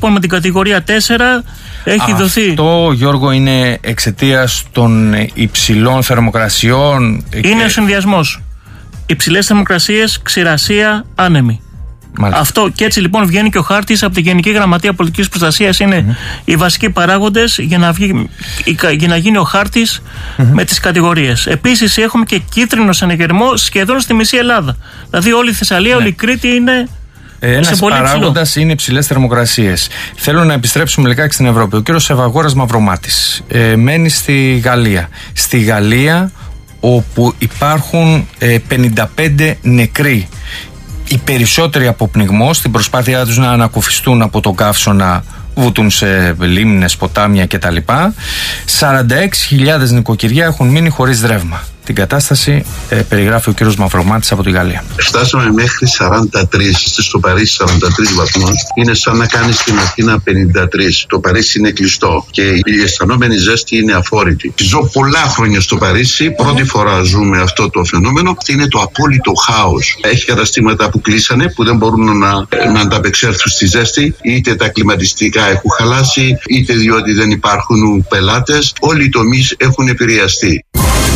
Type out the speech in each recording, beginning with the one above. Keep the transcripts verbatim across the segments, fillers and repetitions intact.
λοιπόν με την κατηγορία τέσσερα έχει Αυτό, δοθεί. Αυτό, Γιώργο, είναι εξαιτίας των υψηλών θερμοκρασιών. Είναι και... ο συνδυασμός. Υψηλές θερμοκρασίες, ξηρασία, άνεμη. Μάλιστα. Αυτό, και έτσι λοιπόν βγαίνει και ο χάρτης από τη Γενική Γραμματεία Πολιτικής Προστασίας. Είναι mm-hmm. οι βασικοί παράγοντες για να, βγει, για να γίνει ο χάρτης mm-hmm. με τις κατηγορίες. Επίσης έχουμε και κίτρινο συναγερμό σχεδόν στη μισή Ελλάδα. Δηλαδή όλη η Θεσσαλία, ναι. όλη η Κρήτη είναι. Ένας παράγοντας είναι υψηλές θερμοκρασίες. Θέλω να επιστρέψουμε λιγάκι στην Ευρώπη. Ο κύριος Ευαγόρας Μαυρομάτης ε, μένει στη Γαλλία. Στη Γαλλία, όπου υπάρχουν ε, πενήντα πέντε νεκροί. Οι περισσότεροι από πνιγμό, στην προσπάθειά τους να ανακουφιστούν από τον καύσωνα, βουτούν σε λίμνες, ποτάμια κτλ. σαράντα έξι χιλιάδες νοικοκυριά έχουν μείνει χωρίς ρεύμα. Την κατάσταση ε, περιγράφει ο κύριος Μαυρομάτης από τη Γαλλία. Φτάσαμε μέχρι σαράντα τρία, στο Παρίσι σαράντα τρεις βαθμούς. Είναι σαν να κάνει στην Αθήνα πενήντα τρία. Το Παρίσι είναι κλειστό και η αισθανόμενη ζέστη είναι αφόρητη. Ζω πολλά χρόνια στο Παρίσι. Πρώτη φορά ζούμε αυτό το φαινόμενο. Είναι το απόλυτο χάος. Έχει καταστήματα που κλείσανε, που δεν μπορούν να, να ανταπεξέλθουν στη ζέστη. Είτε τα κλιματιστικά έχουν χαλάσει, είτε διότι δεν υπάρχουν πελάτες. Όλοι οι τομείς έχουν επηρεαστεί.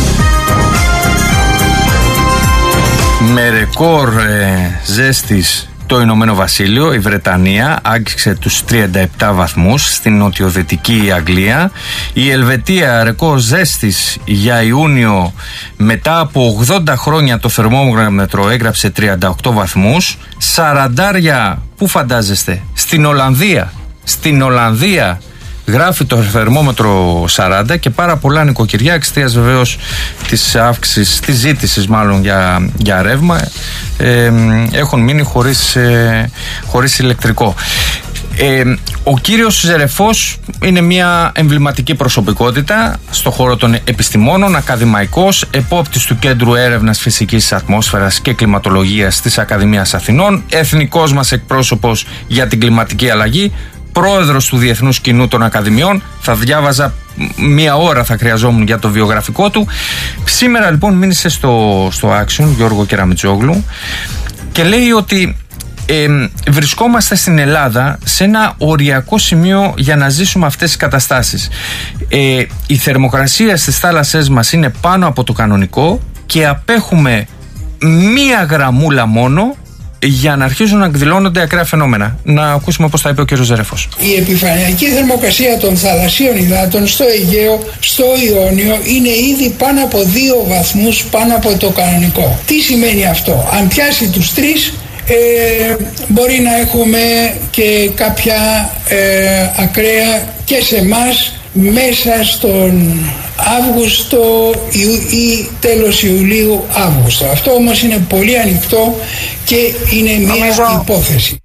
Με ρεκόρ ε, ζέστης το Ηνωμένο Βασίλειο, η Βρετανία άγγιξε τους τριάντα επτά βαθμούς, στην νοτιοδυτική Αγγλία. Η Ελβετία, ρεκόρ ζέστης για Ιούνιο, μετά από ογδόντα χρόνια το θερμόμετρο έγραψε τριάντα οκτώ βαθμούς. Σαραντάρια, πού φαντάζεστε, στην Ολλανδία, στην Ολλανδία γράφει το θερμόμετρο σαράντα και πάρα πολλά νοικοκυριά εξαιτίας βεβαίως της αύξησης, της ζήτησης μάλλον για, για ρεύμα ε, έχουν μείνει χωρίς, ε, χωρίς ηλεκτρικό. Ε, ο κύριος Ζερεφός είναι μια εμβληματική προσωπικότητα στο χώρο των επιστημόνων, ακαδημαϊκός, επόπτης του Κέντρου Έρευνας Φυσικής Ατμόσφαιρας και Κλιματολογίας της Ακαδημίας Αθηνών, εθνικός μας εκπρόσωπος για την κλιματική αλλαγή, πρόεδρος του Διεθνούς Κοινού των Ακαδημιών. Θα διάβαζα μία ώρα, θα χρειαζόμουν για το βιογραφικό του. Σήμερα λοιπόν μίλησε στο, στο Action, Γιώργο Κεραμιτζόγλου, και λέει ότι ε, βρισκόμαστε στην Ελλάδα σε ένα οριακό σημείο για να ζήσουμε αυτές τις καταστάσεις. Ε, η θερμοκρασία στις θάλασσές μας είναι πάνω από το κανονικό και απέχουμε μία γραμμούλα μόνο για να αρχίζουν να εκδηλώνονται ακραία φαινόμενα. Να ακούσουμε πώς τα είπε ο κ. Ζερεφός. Η επιφανειακή θερμοκρασία των θαλασσίων υδάτων στο Αιγαίο, στο Ιόνιο, είναι ήδη πάνω από δύο βαθμούς πάνω από το κανονικό. Τι σημαίνει αυτό? Αν πιάσει τους τρεις, ε, μπορεί να έχουμε και κάποια ε, ακραία και σε εμάς μέσα στον Αύγουστο ή τέλος Ιουλίου Αύγουστο. Αυτό όμως είναι πολύ ανοιχτό και είναι μια Νομίζω. υπόθεση.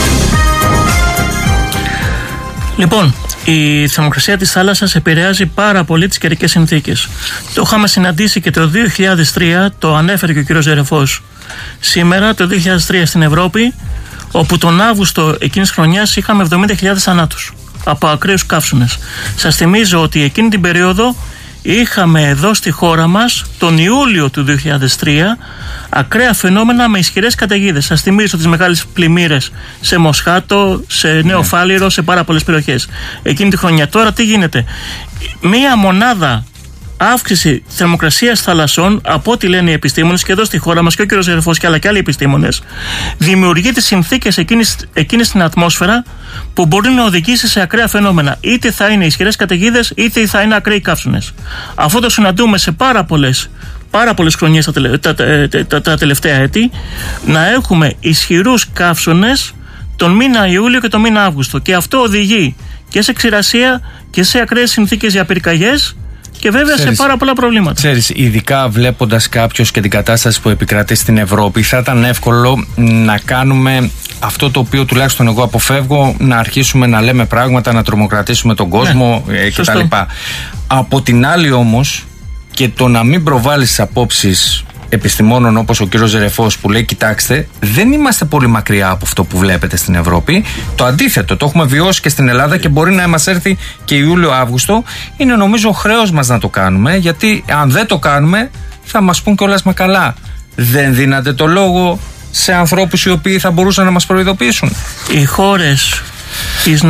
Λοιπόν, η θερμοκρασία της θάλασσας επηρεάζει πάρα πολύ τις καιρικές συνθήκες. Το είχαμε συναντήσει και το δύο χιλιάδες τρία, το ανέφερε και ο κ. Ζερεφός. Σήμερα, το δύο χιλιάδες τρία στην Ευρώπη, όπου τον Αύγουστο εκείνης χρονιάς είχαμε εβδομήντα χιλιάδες θανάτους από ακραίους καύσωνες. Σας θυμίζω ότι εκείνη την περίοδο είχαμε εδώ στη χώρα μας τον Ιούλιο του δύο χιλιάδες τρία ακραία φαινόμενα με ισχυρές καταιγίδες. Σας θυμίζω τις μεγάλες πλημμύρες σε Μοσχάτο, σε Νέο Φάληρο, σε πάρα πολλές περιοχές εκείνη τη χρονιά. Τώρα τι γίνεται? Μία μονάδα αύξηση θερμοκρασίας θαλασσών, από ό,τι λένε οι επιστήμονες και εδώ στη χώρα μας και ο κ. Ζερεφός και αλλά και άλλοι επιστήμονες, δημιουργεί τις συνθήκες εκείνης, εκείνης στην ατμόσφαιρα που μπορεί να οδηγήσει σε ακραία φαινόμενα. Είτε θα είναι ισχυρές καταιγίδες, είτε θα είναι ακραίοι καύσωνες. Αυτό το συναντούμε σε πάρα πολλές πάρα πολλές χρονιές τα, τα, τα, τα, τα τελευταία έτη, να έχουμε ισχυρούς καύσωνες τον μήνα Ιούλιο και τον μήνα Αύγουστο. Και αυτό οδηγεί και σε ξηρασία και σε ακραίες συνθήκες για πυρκαγιές. Και βέβαια ξέρεις, σε πάρα πολλά προβλήματα. Ξέρεις, ειδικά βλέποντας κάποιος και την κατάσταση που επικρατεί στην Ευρώπη, θα ήταν εύκολο να κάνουμε αυτό το οποίο τουλάχιστον εγώ αποφεύγω, να αρχίσουμε να λέμε πράγματα, να τρομοκρατήσουμε τον κόσμο ναι, κτλ. Από την άλλη όμως, και το να μην προβάλλεις τις απόψεις επιστημόνων όπως ο κύριος Ζερεφός που λέει κοιτάξτε, δεν είμαστε πολύ μακριά από αυτό που βλέπετε στην Ευρώπη. Το αντίθετο, το έχουμε βιώσει και στην Ελλάδα και μπορεί να μας έρθει και Ιούλιο-Αύγουστο. Είναι νομίζω χρέος μας να το κάνουμε, γιατί αν δεν το κάνουμε θα μας πούν κιόλας μα καλά. Δεν δίνατε το λόγο σε ανθρώπους οι οποίοι θα μπορούσαν να μας προειδοποιήσουν? Οι χώρες της